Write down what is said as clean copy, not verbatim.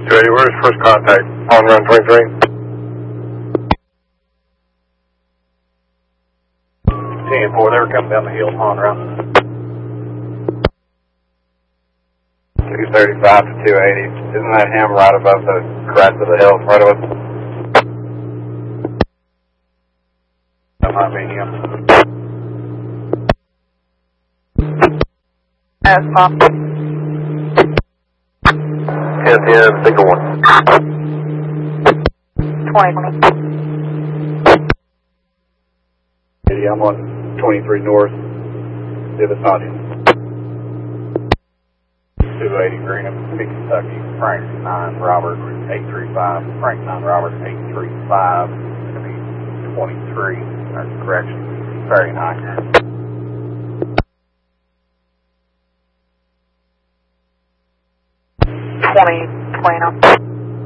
280, where's first contact? On run 23. 10-4, they were coming down the hill on run. 235 to 280. Isn't that him right above the crest of the hill in front of us? That might be him. As Pop. 10-10, single 1. 20. I'm on 23 north. If it's not him. 280 Greenham, Kentucky, Frank 9 Robert 835, Frank 9 Robert 835, it's going to be 23, or correction, very high. 20, 20.